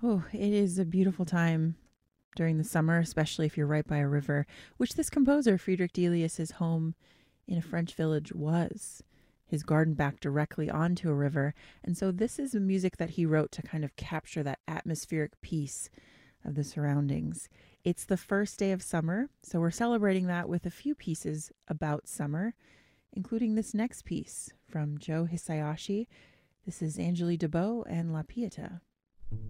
Oh, it is a beautiful time during the summer, especially if you're right by a river, which this composer, Friedrich Delius's home in a French village was. His garden backed directly onto a river, and so this is the music that he wrote to kind of capture that atmospheric peace of the surroundings. It's the first day of summer, so we're celebrating that with a few pieces about summer, including this next piece from Joe Hisaishi. This is Angeli Debo and La Pieta.